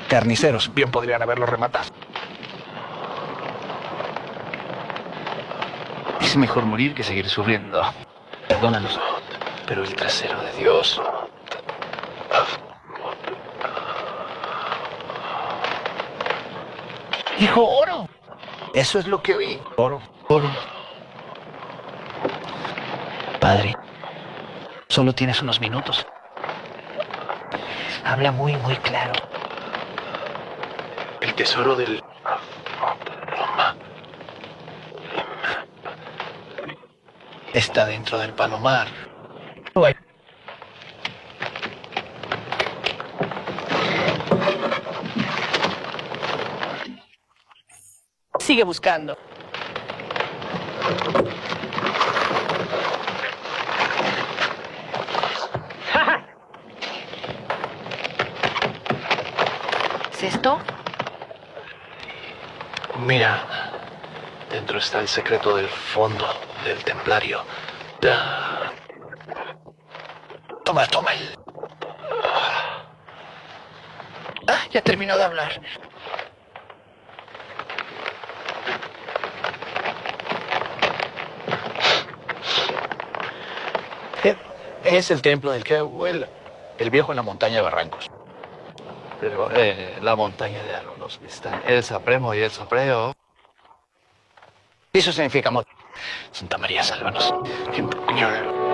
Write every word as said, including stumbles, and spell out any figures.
Carniceros, bien podrían haberlo rematado. Es mejor morir que seguir sufriendo. Perdónanos, pero el trasero de Dios... Dijo oro. Eso es lo que vi. Oro. Oro. Padre, solo tienes unos minutos. Habla muy, muy claro. El tesoro del... Está dentro del palomar. Sigue buscando. ¿Es esto? Mira, dentro está el secreto del fondo del templario. Ah. Toma, toma el... Ah, ya terminó de hablar. Es el templo del que vuela. El viejo en la montaña de Barrancos. Pero eh, la montaña de Arrolos están el Sapremo y el Sapreo. Eso significa... Santa María, sálvanos. Señor...